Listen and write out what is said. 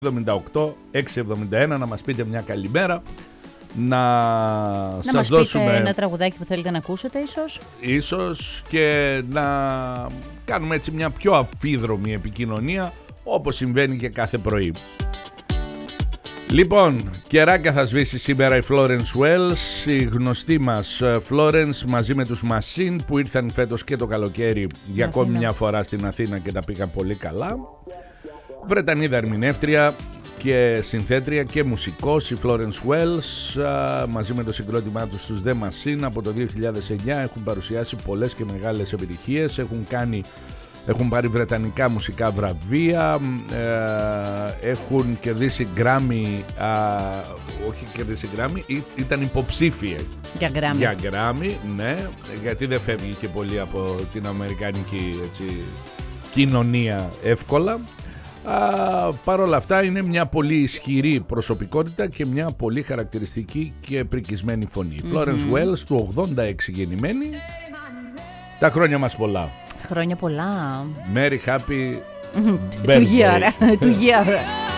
78-671 να μας πείτε μια καλημέρα. Να σας μας δώσουμε πείτε ένα τραγουδάκι που θέλετε να ακούσετε ίσως και να κάνουμε έτσι μια πιο αμφίδρομη επικοινωνία, όπως συμβαίνει και κάθε πρωί. Λοιπόν, κεράκια θα σβήσει σήμερα η Florence Wells, η γνωστή μας Florence μαζί με τους Machine που ήρθαν φέτος και το καλοκαίρι για ακόμη μια φορά στην Αθήνα και τα πήγαν πολύ καλά. Βρετανίδα ερμηνεύτρια και συνθέτρια και μουσικός, η Florence Wells, μαζί με το συγκρότημά τους στους The Machine από το 2009 έχουν παρουσιάσει πολλές και μεγάλες επιτυχίες, έχουν πάρει βρετανικά μουσικά βραβεία, έχουν κερδίσει Grammy, όχι κερδίσει Grammy, ήταν υποψήφια για Grammy, ναι, γιατί δεν φεύγει και πολύ από την αμερικανική κοινωνία εύκολα. Παρ' όλα αυτά είναι μια πολύ ισχυρή προσωπικότητα και μια πολύ χαρακτηριστική και πρικισμένη φωνή. Florence Wells, του 86 γεννημένη. Τα χρόνια μας πολλά. Χρόνια πολλά. Merry happy birthday. Του year.